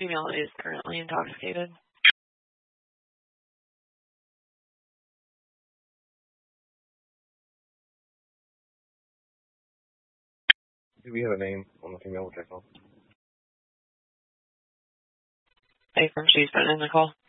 female is currently intoxicated. Do we have a name on the female we're checking on? She's putting in the call.